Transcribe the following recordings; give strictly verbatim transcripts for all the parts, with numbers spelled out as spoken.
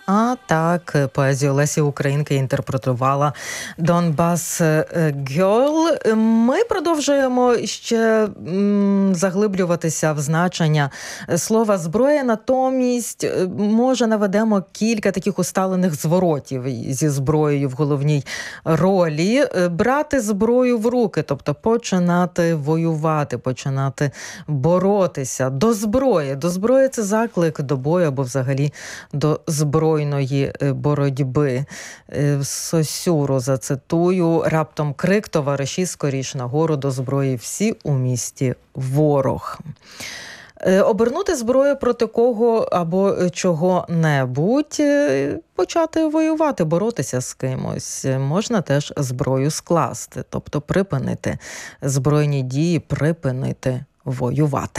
А так, поезію Лесі Українки інтерпретувала Донбас Гьол. Ми продовжуємо ще м, заглиблюватися в значення слова «зброя», натомість, може, наведемо кілька таких усталених зворотів зі зброєю в головній ролі. Брати зброю в руки, тобто починати воювати, починати боротися. До зброї. До зброї – це заклик до бою або взагалі до збройної боротьби. Сосюру зацитую: «Раптом крик, товариші, скоріш нагору до зброї, всі у місті ворог». Обернути зброю проти кого або чого-небудь, почати воювати, боротися з кимось. Можна теж зброю скласти, тобто припинити збройні дії, припинити воювати.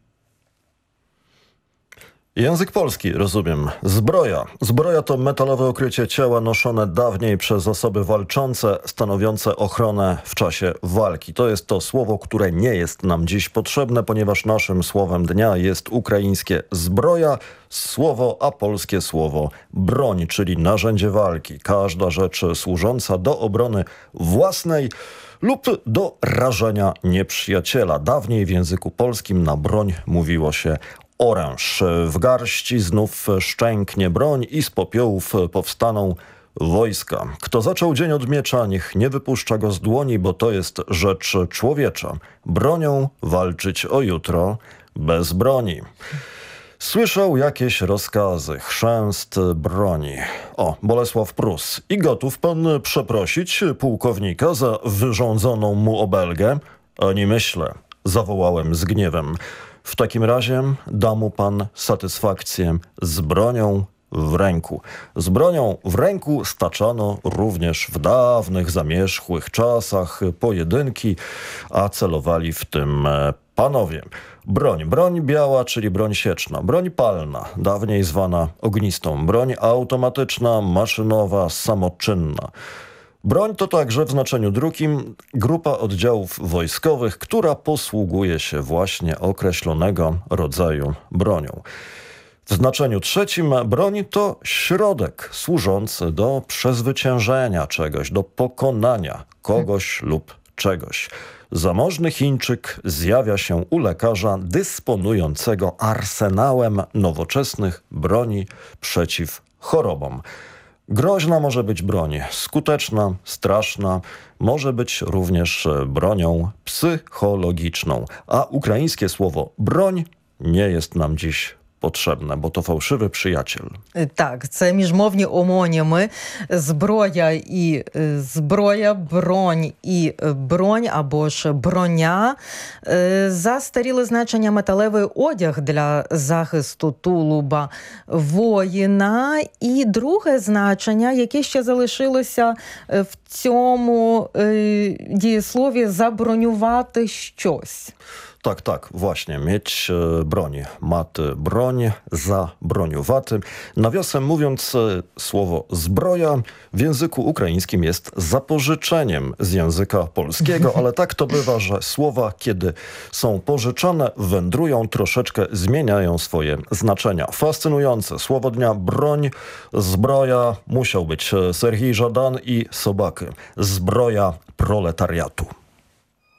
Język polski, rozumiem. Zbroja. Zbroja to metalowe okrycie ciała noszone dawniej przez osoby walczące, stanowiące ochronę w czasie walki. To jest to słowo, które nie jest nam dziś potrzebne, ponieważ naszym słowem dnia jest ukraińskie zbroja, słowo, a polskie słowo broń, czyli narzędzie walki. Każda rzecz służąca do obrony własnej lub do rażenia nieprzyjaciela. Dawniej w języku polskim na broń mówiło się oręż. W garści znów szczęknie broń i z popiołów powstaną wojska. Kto zaczął dzień od miecza, niech nie wypuszcza go z dłoni, bo to jest rzecz człowiecza. Bronią walczyć o jutro bez broni. Słyszał jakieś rozkazy, chrzęst broni. O, Bolesław Prus. I gotów pan przeprosić pułkownika za wyrządzoną mu obelgę? Ani myślę, zawołałem z gniewem. W takim razie da mu pan satysfakcję z bronią w ręku. Z bronią w ręku staczano również w dawnych, zamierzchłych czasach pojedynki, a celowali w tym panowie. Broń. Broń biała, czyli broń sieczna. Broń palna, dawniej zwana ognistą. Broń automatyczna, maszynowa, samoczynna. Broń to także w znaczeniu drugim grupa oddziałów wojskowych, która posługuje się właśnie określonego rodzaju bronią. W znaczeniu trzecim broń to środek służący do przezwyciężenia czegoś, do pokonania kogoś lub czegoś. Zamożny Chińczyk zjawia się u lekarza dysponującego arsenałem nowoczesnych broni przeciw chorobom. Groźna może być broń, skuteczna, straszna, może być również bronią psychologiczną, a ukraińskie słowo broń nie jest nam dziś potrzebne, bo to fałszywy przyjaciel. Так, це міжмовні омоніми. Зброя і зброя, бронь і бронь, або ж броня. Застаріле значення металевий одяг для захисту тулуба воїна. І друге значення, яке ще залишилося в цьому дієслові, забронювати щось. Tak, tak, właśnie. Mieć e, broń. Maty broń, zabroniuwaty. Nawiasem mówiąc, e, słowo zbroja w języku ukraińskim jest zapożyczeniem z języka polskiego, ale tak to bywa, że słowa, kiedy są pożyczane, wędrują, troszeczkę zmieniają swoje znaczenia. Fascynujące. Słowo dnia broń, zbroja. Musiał być Serhii Żadan i Sobaky. Zbroja proletariatu.